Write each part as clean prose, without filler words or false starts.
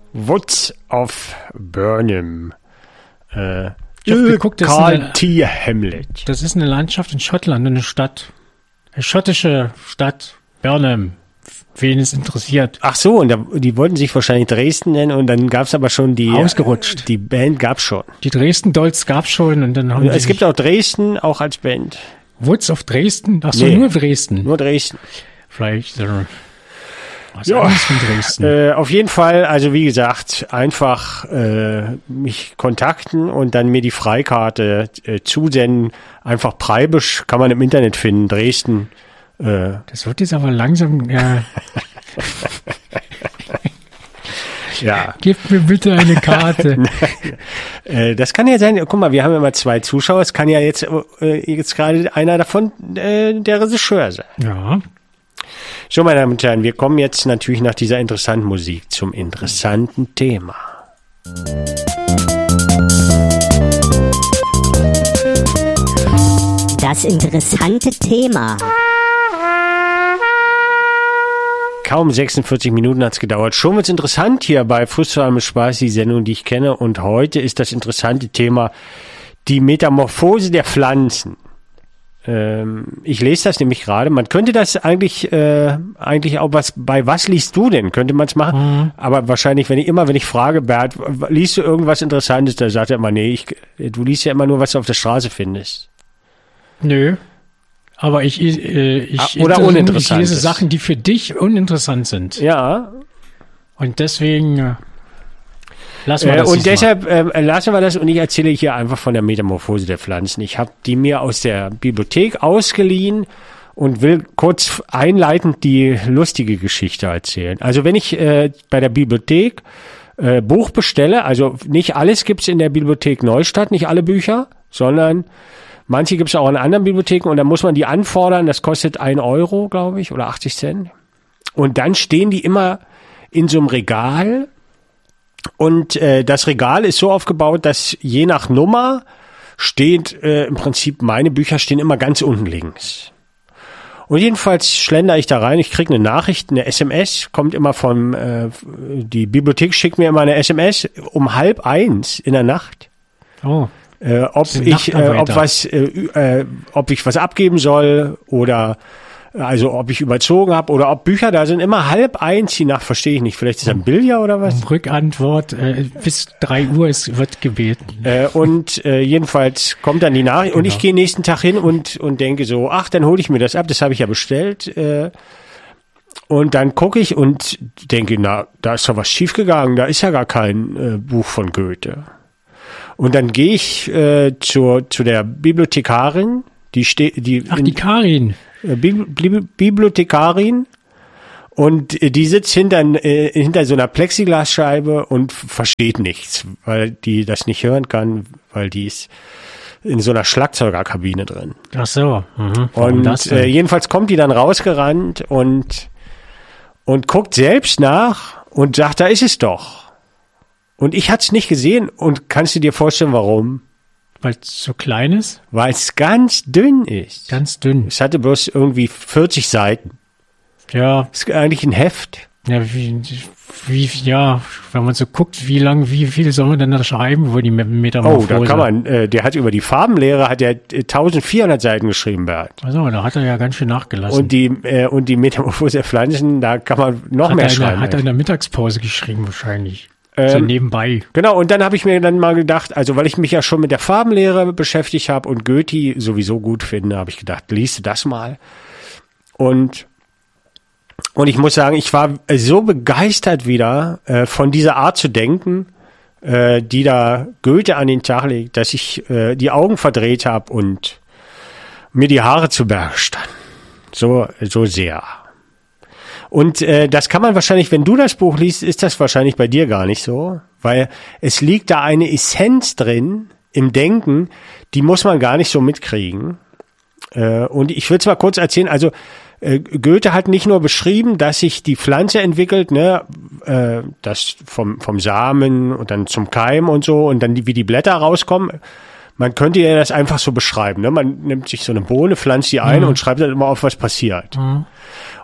Woods of Burnham. Ich habe geguckt, Carl T. Hamlet. Das ist eine Landschaft in Schottland, eine Stadt. Eine schottische Stadt, Burnham. Wen es interessiert. Ach so, und die wollten sich wahrscheinlich Dresden nennen und dann gab's aber schon die... Ausgerutscht. Die Band gab's schon. Die Dresden-Dolls gab's schon und dann haben es gibt auch Dresden, auch als Band. Woods of Dresden? Ach so, Nee, nur Dresden. Nur Dresden. Vielleicht was anderes von Dresden. Auf jeden Fall, also wie gesagt, einfach mich kontakten und dann mir die Freikarte zusenden. Einfach Preibisch kann man im Internet finden, Dresden. Das wird jetzt aber langsam... Ja. Gib mir bitte eine Karte. Das kann ja sein, guck mal, wir haben ja mal 2 Zuschauer, es kann ja jetzt gerade einer davon der Regisseur sein. Ja. So, meine Damen und Herren, wir kommen jetzt natürlich nach dieser interessanten Musik zum interessanten Thema. Das interessante Thema. Kaum 46 Minuten hat's gedauert. Schon wird's interessant hier bei Fußball mit Spaß, die Sendung, die ich kenne. Und heute ist das interessante Thema die Metamorphose der Pflanzen. Ich lese das nämlich gerade. Man könnte das eigentlich auch bei was liest du denn? Könnte man es machen? Mhm. Aber wahrscheinlich, wenn ich frage, Bert, liest du irgendwas Interessantes? Da sagt er immer, nee, du liest ja immer nur, was du auf der Straße findest. Nö. Aber ich lese Sachen, die für dich uninteressant sind. Ja. Und deswegen lassen wir das. Und deshalb lassen wir das und ich erzähle hier einfach von der Metamorphose der Pflanzen. Ich habe die mir aus der Bibliothek ausgeliehen und will kurz einleitend die lustige Geschichte erzählen. Also wenn ich bei der Bibliothek Buch bestelle, also nicht alles gibt's in der Bibliothek Neustadt, nicht alle Bücher, sondern manche gibt es auch in anderen Bibliotheken und dann muss man die anfordern. Das kostet 1 Euro, glaube ich, oder 80 Cent. Und dann stehen die immer in so einem Regal. Und das Regal ist so aufgebaut, dass je nach Nummer steht im Prinzip, meine Bücher stehen immer ganz unten links. Und jedenfalls schlendere ich da rein. Ich kriege eine Nachricht, eine SMS, kommt immer die Bibliothek schickt mir immer eine SMS um 12:30 in der Nacht. Oh. Ob ich was abgeben soll oder also ob ich überzogen habe oder ob Bücher da sind. Immer 12:30 die Nacht, verstehe ich nicht. Vielleicht ist das ein Billard oder was? Rückantwort, bis 3 Uhr wird gebeten. Jedenfalls kommt dann die Nachricht und ich gehe nächsten Tag hin und denke so, ach, dann hole ich mir das ab, das habe ich ja bestellt. Und dann gucke ich und denke, na, da ist doch was schiefgegangen, da ist ja gar kein Buch von Goethe. Und dann gehe ich zu der Bibliothekarin, die Karin. Bibliothekarin, und die sitzt hinter so einer Plexiglasscheibe und versteht nichts, weil die das nicht hören kann, weil die ist in so einer Schlagzeugerkabine drin. Ach so. Mhm. Und jedenfalls kommt die dann rausgerannt und guckt selbst nach und sagt, da ist es doch. Und ich hatte es nicht gesehen und kannst du dir vorstellen, warum? Weil es so klein ist? Weil es ganz dünn ist. Ganz dünn. Es hatte bloß irgendwie 40 Seiten. Ja. Es ist eigentlich ein Heft. Ja, wenn man so guckt, wie viel soll man denn da schreiben, wo die Metamorphose... Oh, da kann man, der hat über die Farbenlehre, hat er 1400 Seiten geschrieben, Bert. Also, da hat er ja ganz schön nachgelassen. Und die Metamorphose der Pflanzen, da kann man noch mehr schreiben. Hat er in der Mittagspause geschrieben, wahrscheinlich. So nebenbei. Genau, und dann habe ich mir dann mal gedacht, also weil ich mich ja schon mit der Farbenlehre beschäftigt habe und Goethe sowieso gut finde, habe ich gedacht, liest du das mal. Und ich muss sagen, ich war so begeistert wieder von dieser Art zu denken, die da Goethe an den Tag legt, dass ich die Augen verdreht habe und mir die Haare zu Berge standen. So sehr. Und das kann man wahrscheinlich, wenn du das Buch liest, ist das wahrscheinlich bei dir gar nicht so, weil es liegt da eine Essenz drin im Denken, die muss man gar nicht so mitkriegen. Und ich will es mal kurz erzählen, also Goethe hat nicht nur beschrieben, dass sich die Pflanze entwickelt, ne, das vom Samen und dann zum Keim und so und dann wie die Blätter rauskommen. Man könnte ja das einfach so beschreiben, ne? Man nimmt sich so eine Bohne, pflanzt die ein und schreibt dann immer auf, was passiert. Mhm.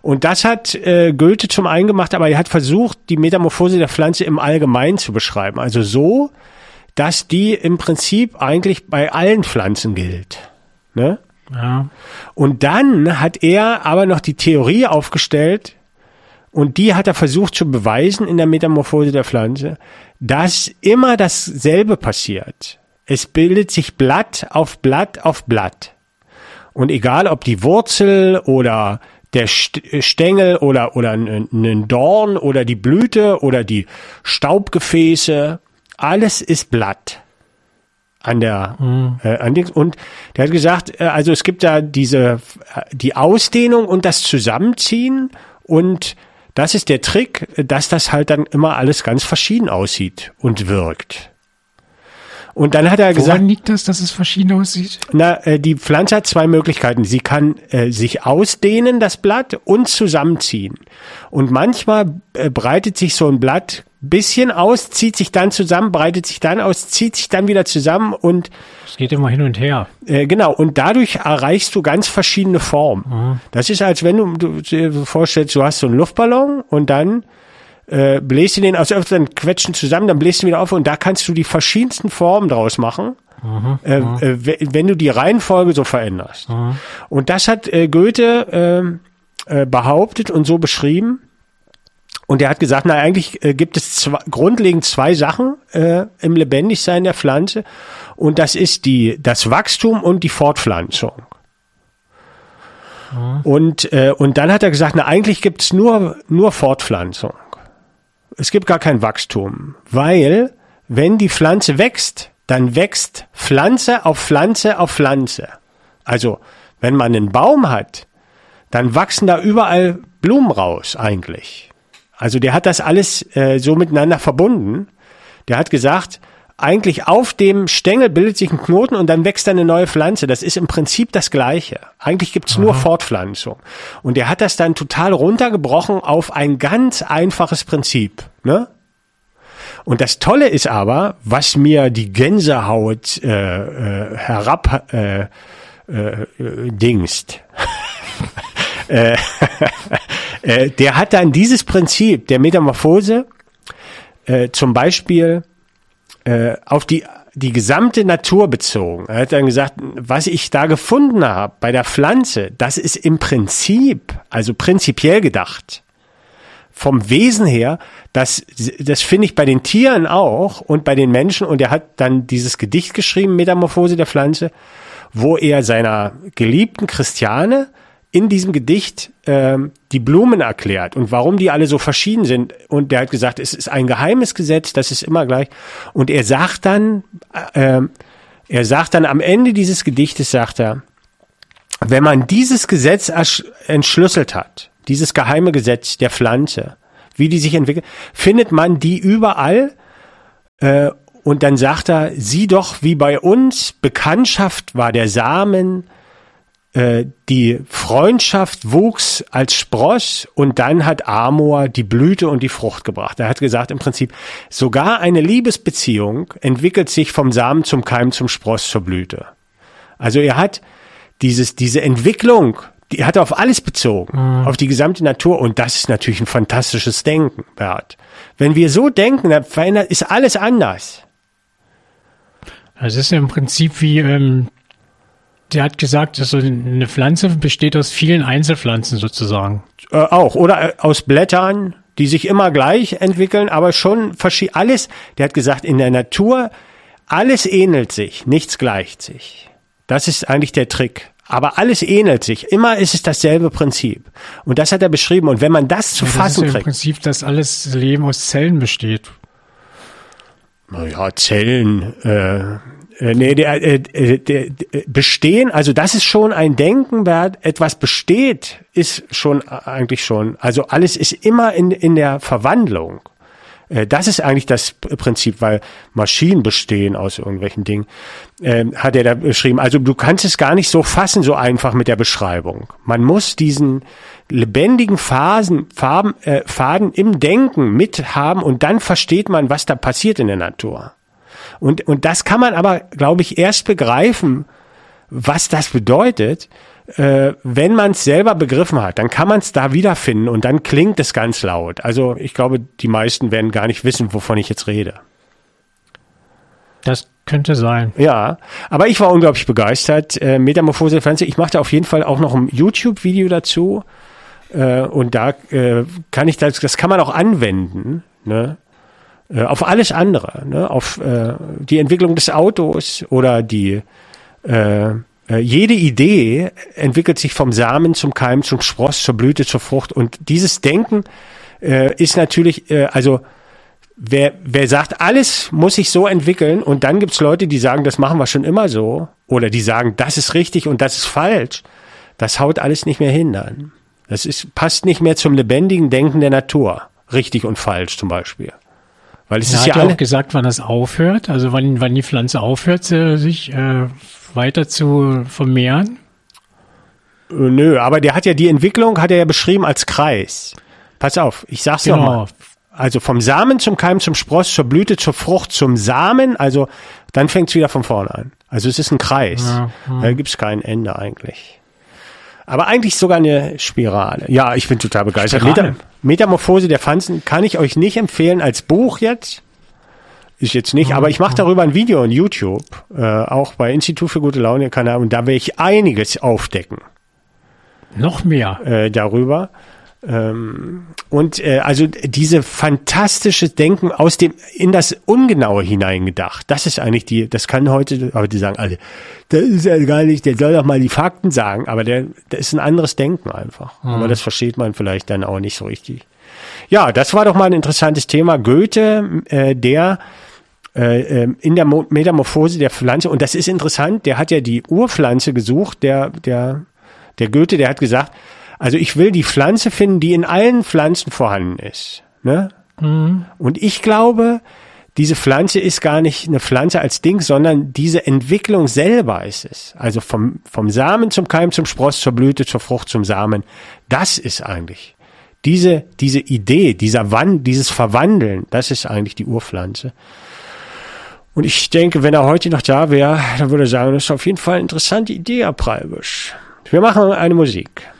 Und das hat Goethe zum einen gemacht, aber er hat versucht, die Metamorphose der Pflanze im Allgemeinen zu beschreiben. Also so, dass die im Prinzip eigentlich bei allen Pflanzen gilt. Ne? Ja. Und dann hat er aber noch die Theorie aufgestellt, und die hat er versucht zu beweisen in der Metamorphose der Pflanze, dass immer dasselbe passiert. Es bildet sich Blatt auf Blatt auf Blatt. Und egal, ob die Wurzel oder der Stängel oder ein Dorn oder die Blüte oder die Staubgefäße, alles ist Blatt an der und der hat gesagt, also es gibt da die Ausdehnung und das Zusammenziehen, und das ist der Trick, dass das halt dann immer alles ganz verschieden aussieht und wirkt. Und dann hat er gesagt, woran liegt das, dass es verschieden aussieht? Die Pflanze hat zwei Möglichkeiten. Sie kann sich ausdehnen, das Blatt, und zusammenziehen. Und manchmal breitet sich so ein Blatt bisschen aus, zieht sich dann zusammen, breitet sich dann aus, zieht sich dann wieder zusammen, und es geht immer hin und her. Genau, und dadurch erreichst du ganz verschiedene Formen. Mhm. Das ist, als wenn du dir vorstellst, du hast so einen Luftballon und dann bläst du den aus, dann quetschen zusammen, dann bläst du wieder auf, und da kannst du die verschiedensten Formen draus machen, wenn du die Reihenfolge so veränderst. Mhm. Und das hat Goethe behauptet und so beschrieben. Und er hat gesagt, eigentlich gibt es grundlegend zwei Sachen im Lebendigsein der Pflanze, und das ist das Wachstum und die Fortpflanzung. Mhm. Und dann hat er gesagt, eigentlich gibt es nur Fortpflanzung. Es gibt gar kein Wachstum, weil wenn die Pflanze wächst, dann wächst Pflanze auf Pflanze auf Pflanze. Also wenn man einen Baum hat, dann wachsen da überall Blumen raus eigentlich. Also der hat das alles so miteinander verbunden. Der hat gesagt, eigentlich auf dem Stängel bildet sich ein Knoten und dann wächst da eine neue Pflanze. Das ist im Prinzip das Gleiche. Eigentlich gibt's nur Fortpflanzung. Und er hat das dann total runtergebrochen auf ein ganz einfaches Prinzip. Ne? Und das Tolle ist aber, was mir die Gänsehaut dingst. Der hat dann dieses Prinzip der Metamorphose zum Beispiel auf die gesamte Natur bezogen. Er hat dann gesagt, was ich da gefunden habe bei der Pflanze, das ist im Prinzip, also prinzipiell gedacht, vom Wesen her, das finde ich bei den Tieren auch und bei den Menschen. Und er hat dann dieses Gedicht geschrieben, Metamorphose der Pflanze, wo er seiner geliebten Christiane in diesem Gedicht die Blumen erklärt und warum die alle so verschieden sind. Und der hat gesagt, es ist ein geheimes Gesetz, das ist immer gleich. Und er sagt dann am Ende dieses Gedichtes, sagt er, wenn man dieses Gesetz entschlüsselt hat, dieses geheime Gesetz der Pflanze, wie die sich entwickelt, findet man die überall. Und dann sagt er, sieh doch, wie bei uns, Bekanntschaft war der Samen, die Freundschaft wuchs als Spross, und dann hat Amor die Blüte und die Frucht gebracht. Er hat gesagt, im Prinzip, sogar eine Liebesbeziehung entwickelt sich vom Samen zum Keim, zum Spross, zur Blüte. Also er hat diese Entwicklung, die hat er auf alles bezogen, auf die gesamte Natur, und das ist natürlich ein fantastisches Denken, Bert. Wenn wir so denken, dann ist alles anders. Das ist ja im Prinzip wie, der hat gesagt, also eine Pflanze besteht aus vielen Einzelpflanzen sozusagen. Auch, oder aus Blättern, die sich immer gleich entwickeln, aber schon verschieden. Alles, der hat gesagt, in der Natur, alles ähnelt sich, nichts gleicht sich. Das ist eigentlich der Trick. Aber alles ähnelt sich. Immer ist es dasselbe Prinzip. Und das hat er beschrieben. Und wenn man das zu fassen kriegt. Das ist im Prinzip, dass alles Leben aus Zellen besteht. Naja, Zellen, bestehen, also das ist schon ein Denken, etwas besteht, ist schon eigentlich schon, also alles ist immer in der Verwandlung. Das ist eigentlich das Prinzip, weil Maschinen bestehen aus irgendwelchen Dingen, hat er da beschrieben. Also du kannst es gar nicht so fassen, so einfach mit der Beschreibung. Man muss diesen lebendigen Faden im Denken mithaben, und dann versteht man, was da passiert in der Natur. Und das kann man aber, glaube ich, erst begreifen, was das bedeutet, wenn man es selber begriffen hat, dann kann man es da wiederfinden und dann klingt es ganz laut. Also ich glaube, die meisten werden gar nicht wissen, wovon ich jetzt rede. Das könnte sein. Ja, aber ich war unglaublich begeistert. Metamorphose der Pflanze. Ich machte auf jeden Fall auch noch ein YouTube-Video dazu. Und da kann ich das kann man auch anwenden, ne? Auf alles andere, ne? Auf die Entwicklung des Autos oder jede Idee entwickelt sich vom Samen zum Keim, zum Spross, zur Blüte, zur Frucht. Und dieses Denken ist natürlich, wer sagt, alles muss sich so entwickeln und dann gibt's Leute, die sagen, das machen wir schon immer so oder die sagen, das ist richtig und das ist falsch. Das haut alles nicht mehr hin dann. Passt nicht mehr zum lebendigen Denken der Natur. Richtig und falsch zum Beispiel. Weil es ist ja auch gesagt, wann das aufhört, also wann die Pflanze aufhört, sich weiter zu vermehren? Nö, aber der hat ja die Entwicklung, hat er ja beschrieben als Kreis. Pass auf, ich sag's nochmal. Also vom Samen zum Keim, zum Spross, zur Blüte, zur Frucht, zum Samen, also dann fängt's wieder von vorne an. Also es ist ein Kreis. Ja. Da gibt's kein Ende eigentlich. Aber eigentlich sogar eine Spirale. Ja, ich bin total begeistert. Metamorphose der Pflanzen kann ich euch nicht empfehlen als Buch jetzt. Ist jetzt nicht, aber ich mache darüber ein Video on YouTube, auch bei Institut für gute Laune Kanal, und da werde ich einiges aufdecken. Noch mehr? Darüber. Also diese fantastische Denken in das Ungenaue hineingedacht, das ist eigentlich das kann heute, aber die sagen alle, das ist ja gar nicht, der soll doch mal die Fakten sagen, aber das ist ein anderes Denken einfach. Aber das versteht man vielleicht dann auch nicht so richtig. Ja, das war doch mal ein interessantes Thema. Goethe, der in der Metamorphose der Pflanze, und das ist interessant, der hat ja die Urpflanze gesucht, der Goethe, der hat gesagt, also ich will die Pflanze finden, die in allen Pflanzen vorhanden ist. Ne? Mhm. Und ich glaube, diese Pflanze ist gar nicht eine Pflanze als Ding, sondern diese Entwicklung selber ist es. Also vom Samen zum Keim, zum Spross, zur Blüte, zur Frucht, zum Samen. Das ist eigentlich diese Idee, dieses Verwandeln, das ist eigentlich die Urpflanze. Und ich denke, wenn er heute noch da wäre, dann würde er sagen, das ist auf jeden Fall eine interessante Idee, Herr Preibisch. Wir machen eine Musik.